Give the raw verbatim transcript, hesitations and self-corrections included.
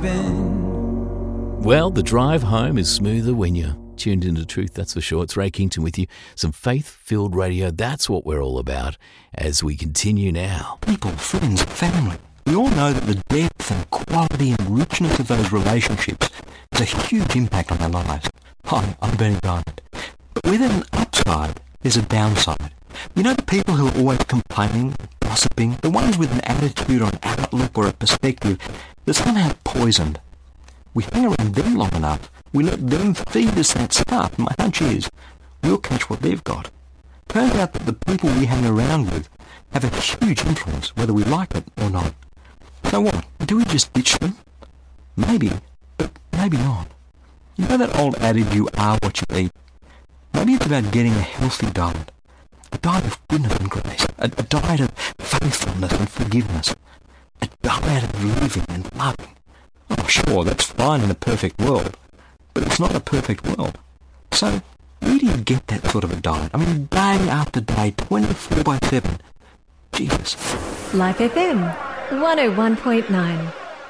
been? Well, the drive home is smoother when you're tuned into truth, that's for sure. It's Ray Kington with you. Some faith-filled radio, that's what we're all about as we continue now. People, friends, family. We all know that the depth and quality and richness of those relationships has a huge impact on our lives. Hi, I'm Bernie Diamond. But with an upside, there's a downside. You know the people who are always complaining, gossiping, the ones with an attitude or an outlook or a perspective that's somehow poisoned. We hang around them long enough, we let them feed us that stuff. My hunch is, we'll catch what they've got. Turns out that the people we hang around with have a huge influence, whether we like it or not. So what? Do we just ditch them? Maybe, but maybe not. You know that old adage, you are what you eat? Maybe it's about getting a healthy diet. A diet of goodness and grace. A, a diet of faithfulness and forgiveness. A diet of living and loving. Oh, sure, that's fine in a perfect world. But it's not a perfect world. So, where do you get that sort of a diet? I mean, day after day, twenty-four by seven. Jesus. Life F M, one oh one point nine.